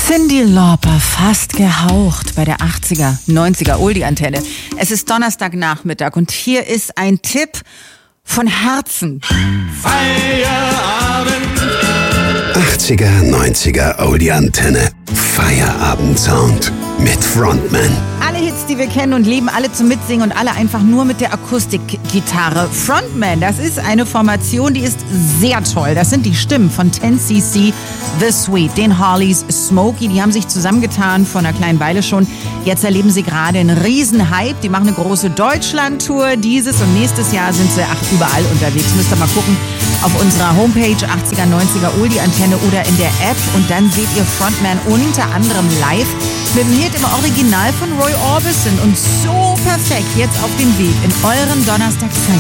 Cyndi Lauper, fast gehaucht bei der 80er, 90er Oldie-Antenne. Es ist Donnerstagnachmittag und hier ist ein Tipp von Herzen. Feierabend. 80er, 90er Oldie-Antenne. Feierabend-Sound mit Frontman. Alle Hits, die wir kennen und lieben, alle zum Mitsingen und alle einfach nur mit der Akustikgitarre. Frontman, das ist eine Formation, die ist sehr toll. Das sind die Stimmen von 10cc, The Sweet, den Harleys, Smokey. Die haben sich zusammengetan vor einer kleinen Weile schon. Jetzt erleben sie gerade einen Riesenhype. Die machen eine große Deutschland-Tour. Dieses und nächstes Jahr sind sie überall unterwegs. Müsst ihr mal gucken auf unserer Homepage 80er, 90er Oldie-Antenne oder in der App. Und dann seht ihr Frontman unter anderem live mit dem Hit im Original von Roy Orbison. Und so perfekt jetzt auf dem Weg in euren Donnerstag